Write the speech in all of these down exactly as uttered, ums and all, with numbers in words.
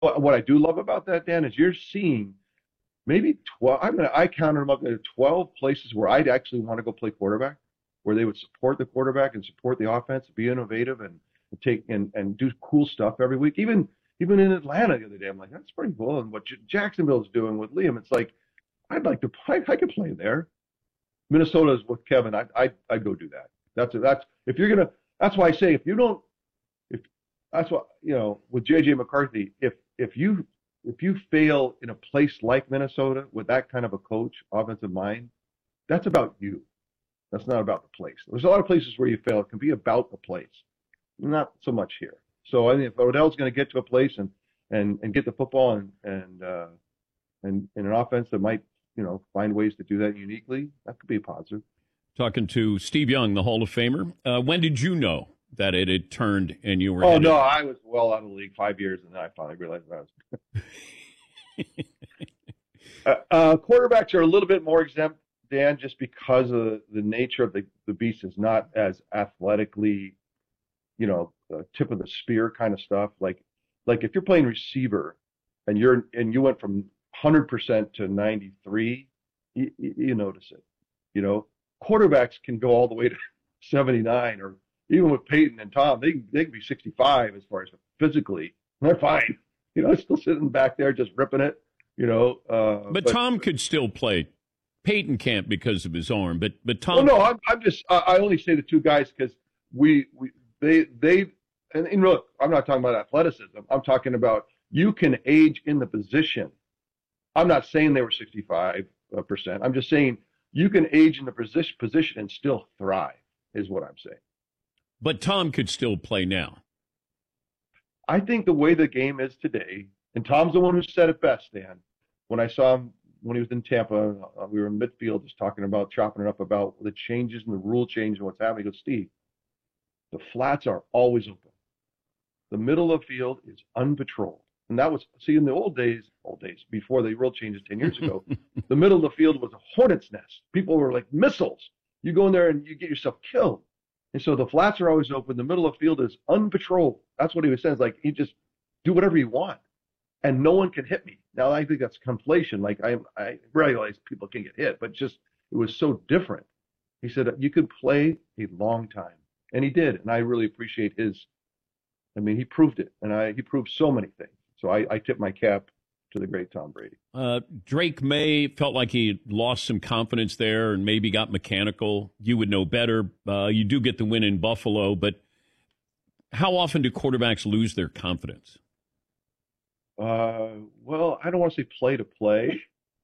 what what I do love about that, Dan, is you're seeing maybe twelve. I'm gonna I counted them up to twelve places where I'd actually want to go play quarterback, where they would support the quarterback and support the offense, be innovative and take and and do cool stuff every week. Even even in Atlanta the other day, I'm like, that's pretty cool. And what J- Jacksonville's doing with Liam, it's like I'd like to play. I could play there. Minnesota is with Kevin. I I I go do that. That's that's if you're gonna. That's why I say if you don't if that's what you know with J J McCarthy. If if you if you fail in a place like Minnesota with that kind of a coach, offensive mind, that's about you. That's not about the place. There's a lot of places where you fail. It can be about the place, not so much here. So I think if Odell's going to get to a place and and and get the football and and uh, and in an offense that might you know find ways to do that uniquely, that could be a positive. Talking to Steve Young, the Hall of Famer. Uh, when did you know that it had turned and you were? Oh headed? no, I was well out of the league five years, and then I finally realized that I was. uh, uh, quarterbacks are a little bit more exempt, Dan, just because of the nature of the the beast is not as athletically, you know, uh, tip of the spear kind of stuff. Like like if you're playing receiver, and you're and you went from one hundred percent to ninety-three, you, you notice it. You know, quarterbacks can go all the way to seventy-nine, or even with Peyton and Tom, they they can be sixty-five as far as physically, and they're fine. You know, still sitting back there just ripping it. You know, uh, but, but Tom could still play. Peyton can't because of his arm, but but Tom. Well, no, I'm I'm just I I only say the two guys because we we they they and, and look, I'm not talking about athleticism. I'm talking about you can age in the position. I'm not saying they were sixty-five percent. I'm just saying you can age in the position position and still thrive, is what I'm saying. But Tom could still play now. I think the way the game is today, and Tom's the one who said it best, Dan. When I saw him when he was in Tampa, uh, we were in midfield just talking about, chopping it up about the changes and the rule change and what's happening. He goes, Steve, the flats are always open. The middle of the field is unpatrolled. And that was, see, in the old days, old days, before the rule changes ten years ago, the middle of the field was a hornet's nest. People were like missiles. You go in there and you get yourself killed. And so the flats are always open. The middle of the field is unpatrolled. That's what he was saying. It's like, you just do whatever you want, and no one can hit me. Now, I think that's conflation. Like, I, I realize people can get hit, but just, it was so different. He said, you could play a long time. And he did. And I really appreciate his, I mean, he proved it. And I, he proved so many things. So I, I tip my cap to the great Tom Brady. Uh, Drake May felt like he lost some confidence there and maybe got mechanical. You would know better. Uh, you do get the win in Buffalo, but how often do quarterbacks lose their confidence? Uh, well, I don't want to say play to play.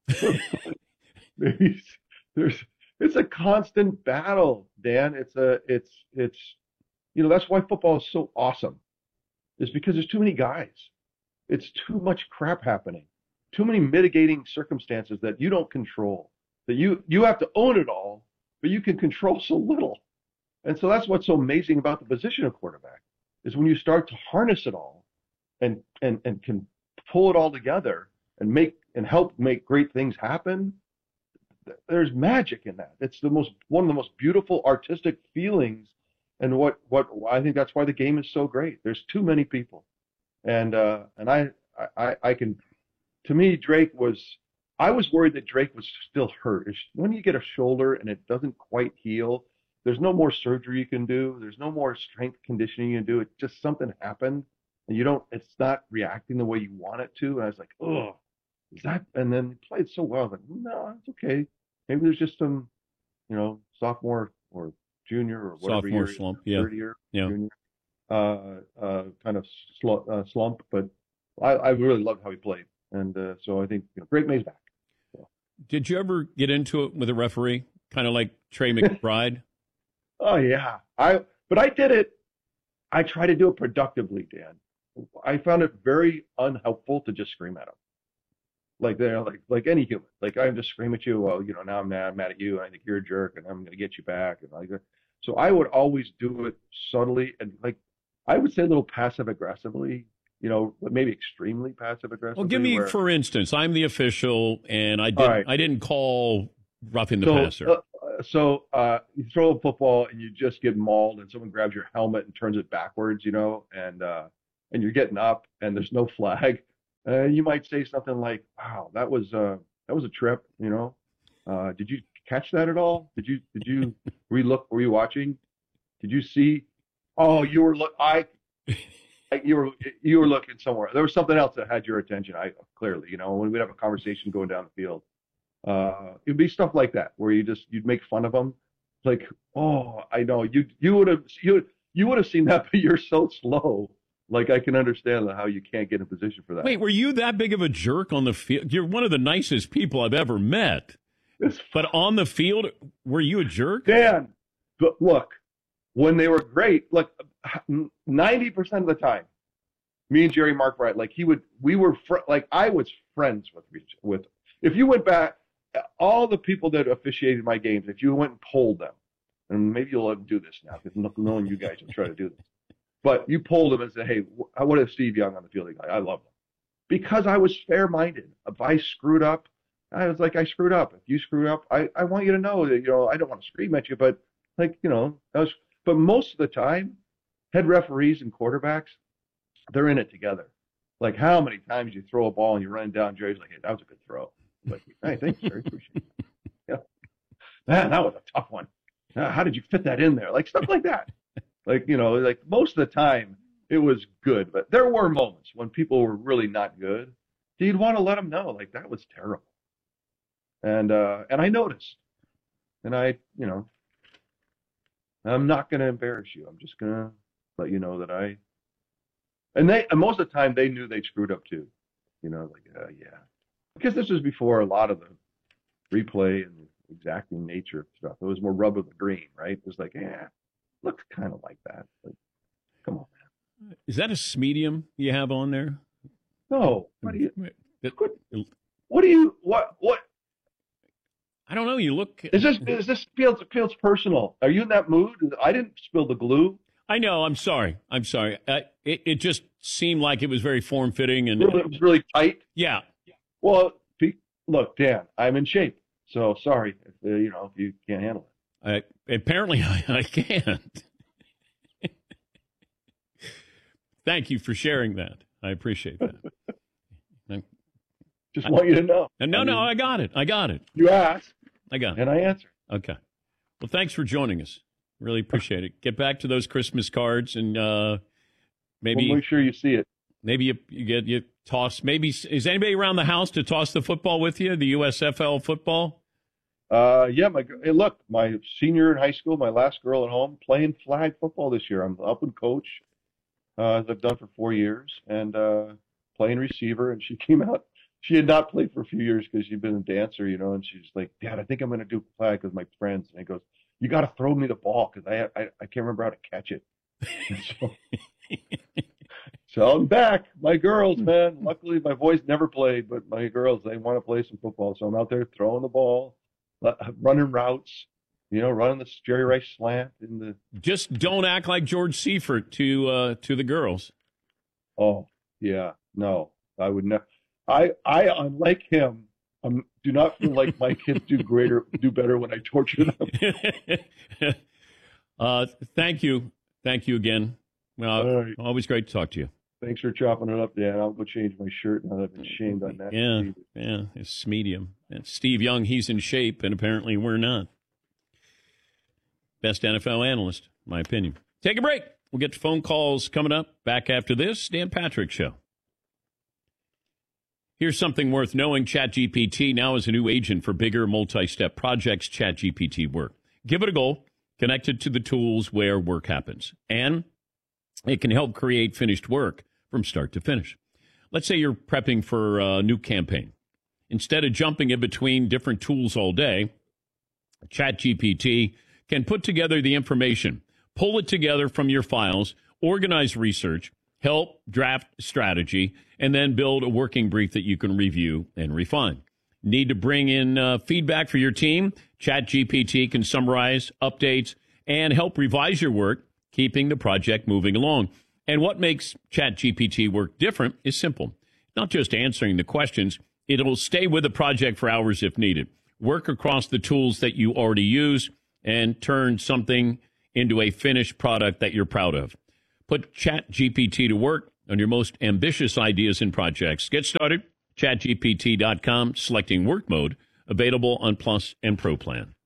Maybe there's it's a constant battle, Dan. It's a it's it's you know that's why football is so awesome. Is because there's too many guys. It's too much crap happening. Too many mitigating circumstances that you don't control. That you you have to own it all, but you can control so little. And so that's what's so amazing about the position of quarterback is when you start to harness it all and and and can pull it all together and make and help make great things happen. There's magic in that. It's the most one of the most beautiful artistic feelings, and what what I think that's why the game is so great. There's too many people, and uh, and I, I I can, to me Drake was. I was worried that Drake was still hurt. When you get a shoulder and it doesn't quite heal, there's no more surgery you can do. There's no more strength conditioning you can do. It just something happened. And you don't, it's not reacting the way you want it to. And I was like, oh, is that, and then he played so well. I was like, no, it's okay. Maybe there's just some, you know, sophomore or junior or whatever sophomore year, slump, yeah, third year, yeah, junior, uh, uh, kind of sl- uh, slump. But I, I really loved how he played. And uh, so I think, you know, Drake May's back. So. Did you ever get into it with a referee, kind of like Trey McBride? Oh, yeah. I, but I did it. I try to do it productively, Dan. I found it very unhelpful to just scream at him. Like they're like like any human. Like I'm just scream at you. Well, you know, now I'm mad, I'm mad at you, and I think you're a jerk, and I'm going to get you back, and like that. So I would always do it subtly and like I would say a little passive aggressively. You know, maybe extremely passive aggressively. Well, give me where, for instance. I'm the official, and I did right. I didn't call roughing the so, passer. Uh, so uh, you throw a football and you just get mauled, and someone grabs your helmet and turns it backwards. You know, and uh, and you're getting up, and there's no flag. uh, you might say something like, "Wow, that was uh, that was a trip." You know, uh, did you catch that at all? Did you did you relook? Were you watching? Did you see? Oh, you were look. I you were you were looking somewhere. There was something else that had your attention. I clearly, you know, when we'd have a conversation going down the field, uh, it'd be stuff like that where you just you'd make fun of them, like, oh, I know you you would have you you would have seen that, but you're so slow. Like I can understand how you can't get in position for that. Wait, were you that big of a jerk on the field? You're one of the nicest people I've ever met. It's, but on the field, were you a jerk? Dan, but look, when they were great, like ninety percent of the time, me and Jerry Markwright, like he would, we were, fr- like I was friends with, with, if you went back, all the people that officiated my games, if you went and polled them, and maybe you'll let them do this now, because knowing you guys will try to do this, but you polled them and said, hey, what is Steve Young on the field? I love him. Because I was fair-minded. If I screwed up, I was like, I screwed up. If you screwed up, I, I want you to know that, you know, I don't want to scream at you, but like, you know, that was, but most of the time, head referees and quarterbacks, they're in it together. Like how many times you throw a ball and you run down, Jerry's like, hey, that was a good throw. I'm like, hey, thanks, Jerry. Appreciate it. Yeah. Man, that was a tough one. Uh, how did you fit that in there? Like stuff like that. Like, you know, like most of the time it was good, but there were moments when people were really not good. You'd want to let them know, like, that was terrible. And, uh, and I noticed. And I, you know, I'm not going to embarrass you. I'm just going to let you know that I, and they, and most of the time they knew they screwed up too. You know, like, uh, yeah. Because this was before a lot of the replay and the exacting nature of stuff. It was more rub of the green, right? It was like, yeah, looks kind of like that. But come on, man. Is that a medium you have on there? No. What do you, it, what, what do you, what, what? I don't know. You look. Is this, is this feels, feels personal? Are you in that mood? I didn't spill the glue. I know. I'm sorry. I'm sorry. Uh, it, it just seemed like it was very form fitting and it was really tight. Yeah. Well, look, Dan, I'm in shape. So sorry if uh, you know if you can't handle it. I, apparently, I, I can't. Thank you for sharing that. I appreciate that. Just I, want you to know. No, I mean, no, I got it. I got it. You asked. I got it. And I answered. Okay. Well, thanks for joining us. Really appreciate it. Get back to those Christmas cards and uh, maybe we'll make sure you see it. Maybe you, you get you toss. Maybe is anybody around the house to toss the football with you? The U S F L football. Uh, yeah. My hey, look, my senior in high school, my last girl at home, playing flag football this year. I'm up and coach, uh, as I've done for four years, and uh, playing receiver. And she came out. She had not played for a few years because she'd been a dancer, you know. And she's like, "Dad, I think I'm going to do flag with my friends." And he goes, "You got to throw me the ball because I, I I can't remember how to catch it." So, so I'm back. My girls, man. Luckily, my boys never played, but my girls, they want to play some football. So I'm out there throwing the ball, running routes, you know, running the Jerry Rice slant in the. Just don't act like George Seifert to uh, to the girls. Oh yeah, no, I would never. I I unlike him. Um, do not feel like my kids do greater, do better when I torture them. uh, thank you, thank you again. Well, right. Always great to talk to you. Thanks for chopping it up, Dan. I'll go change my shirt now that I've been shamed on that. Yeah, yeah, it's medium. And Steve Young, he's in shape, and apparently we're not. Best N F L analyst, in my opinion. Take a break. We'll get to phone calls coming up. Back after this, Dan Patrick Show. Here's something worth knowing. ChatGPT now is a new agent for bigger multi-step projects. ChatGPT Work. Give it a go. Connect it to the tools where work happens. And it can help create finished work from start to finish. Let's say you're prepping for a new campaign. Instead of jumping in between different tools all day, ChatGPT can put together the information, pull it together from your files, organize research, help draft strategy, and then build a working brief that you can review and refine. Need to bring in uh, feedback for your team? ChatGPT can summarize updates and help revise your work, keeping the project moving along. And what makes ChatGPT Work different is simple. Not just answering the questions, it'll stay with the project for hours if needed. Work across the tools that you already use and turn something into a finished product that you're proud of. Put ChatGPT to work on your most ambitious ideas and projects. Get started, chat G P T dot com, selecting work mode, available on Plus and Pro plan.